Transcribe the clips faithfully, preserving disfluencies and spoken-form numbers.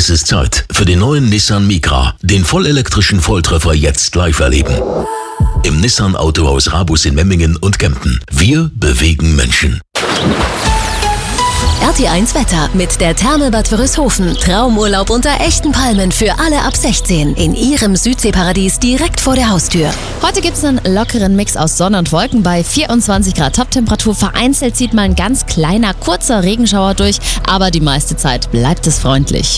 Es ist Zeit für den neuen Nissan Micra, den vollelektrischen Volltreffer jetzt live erleben. Im Nissan Autohaus Rabus in Memmingen und Kempten. Wir bewegen Menschen. R T eins Wetter mit der Therme Bad Wörishofen. Traumurlaub unter echten Palmen für alle ab sechzehn in Ihrem Südseeparadies direkt vor der Haustür. Heute gibt es einen lockeren Mix aus Sonne und Wolken bei vierundzwanzig Grad Toptemperatur. Vereinzelt zieht mal ein ganz kleiner, kurzer Regenschauer durch, aber die meiste Zeit bleibt es freundlich.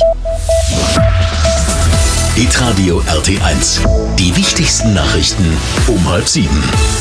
Hitradio R T eins. Die wichtigsten Nachrichten um halb sieben.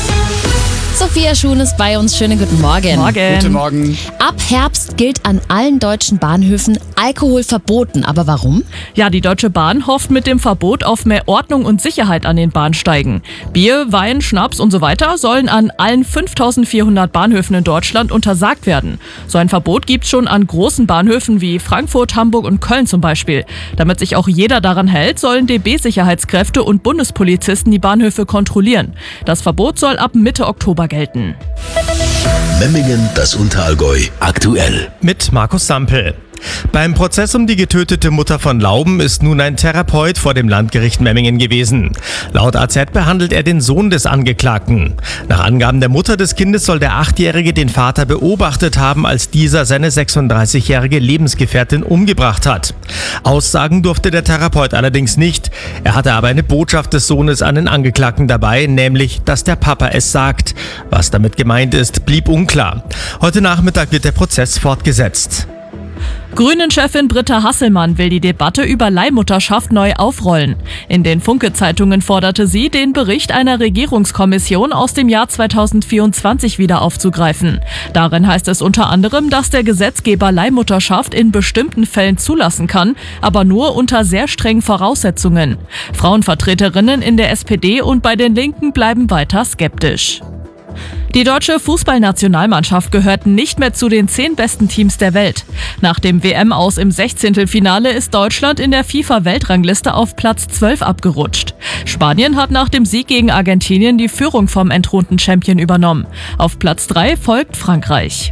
Sophia Schuhn ist bei uns. Schönen guten Morgen. Morgen. Guten Morgen. Ab Herbst gilt an allen deutschen Bahnhöfen Alkohol verboten. Aber warum? Ja, die Deutsche Bahn hofft mit dem Verbot auf mehr Ordnung und Sicherheit an den Bahnsteigen. Bier, Wein, Schnaps und so weiter sollen an allen fünftausendvierhundert Bahnhöfen in Deutschland untersagt werden. So ein Verbot gibt's schon an großen Bahnhöfen wie Frankfurt, Hamburg und Köln zum Beispiel. Damit sich auch jeder daran hält, sollen D B-Sicherheitskräfte und Bundespolizisten die Bahnhöfe kontrollieren. Das Verbot soll ab Mitte Oktober gelten. Memmingen, das Unterallgäu, aktuell. Mit Markus Sampel. Beim Prozess um die getötete Mutter von Lauben ist nun ein Therapeut vor dem Landgericht Memmingen gewesen. Laut A Z behandelt er den Sohn des Angeklagten. Nach Angaben der Mutter des Kindes soll der Achtjährige den Vater beobachtet haben, als dieser seine sechsunddreißigjährige Lebensgefährtin umgebracht hat. Aussagen durfte der Therapeut allerdings nicht. Er hatte aber eine Botschaft des Sohnes an den Angeklagten dabei, nämlich, dass der Papa es sagt. Was damit gemeint ist, blieb unklar. Heute Nachmittag wird der Prozess fortgesetzt. Grünen-Chefin Britta Hasselmann will die Debatte über Leihmutterschaft neu aufrollen. In den Funke-Zeitungen forderte sie, den Bericht einer Regierungskommission aus dem Jahr zweitausendvierundzwanzig wieder aufzugreifen. Darin heißt es unter anderem, dass der Gesetzgeber Leihmutterschaft in bestimmten Fällen zulassen kann, aber nur unter sehr strengen Voraussetzungen. Frauenvertreterinnen in der S P D und bei den Linken bleiben weiter skeptisch. Die deutsche Fußballnationalmannschaft gehört nicht mehr zu den zehn besten Teams der Welt. Nach dem W M-Aus im Sechzehntelfinale ist Deutschland in der FIFA-Weltrangliste auf Platz zwölf abgerutscht. Spanien hat nach dem Sieg gegen Argentinien die Führung vom entthronten Champion übernommen. Auf Platz drei folgt Frankreich.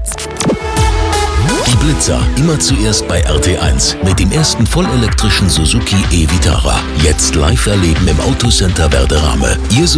Die Blitzer, immer zuerst bei R T eins. Mit dem ersten vollelektrischen Suzuki e-Vitara. Jetzt live erleben im Autocenter Werderame. Ihr